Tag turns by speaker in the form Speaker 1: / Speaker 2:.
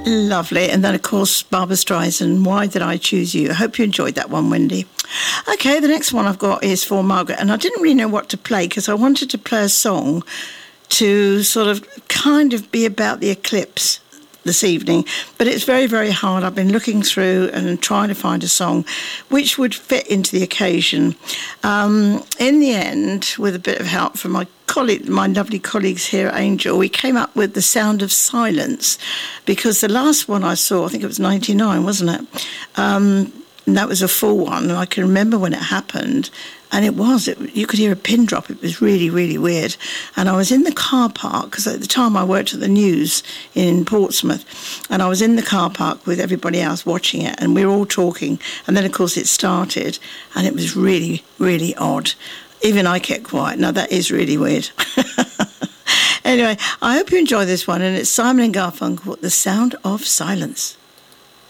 Speaker 1: Lovely. And then, of course, Barbra Streisand, Why Did I Choose You? I hope you enjoyed that one, Wendy. Okay, the next one I've got is for Margaret. And I didn't really know what to play because I wanted to play a song to sort of kind of be about the eclipse this evening, but it's very, very hard. I've been looking through and trying to find a song which would fit into the occasion. In the end, with a bit of help from my lovely colleagues here at Angel, we came up with The Sound of Silence, because the last one I saw, I think it was 99, wasn't it? And that was a full one, and I can remember when it happened. And you could hear a pin drop. It was really, really weird. And I was in the car park, because at the time I worked at the news in Portsmouth, and I was in the car park with everybody else watching it, and we were all talking. And then, of course, it started, and it was really, really odd. Even I kept quiet. Now, that is really weird. Anyway, I hope you enjoy this one, and it's Simon and Garfunkel, The Sound of Silence.